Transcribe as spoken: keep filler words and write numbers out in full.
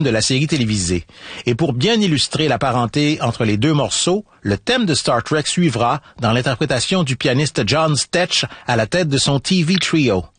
de la série télévisée. Et pour bien illustrer la parenté entre les deux morceaux, le thème de Star Trek suivra dans l'interprétation du pianiste John Stetch à la tête de son T V Trio.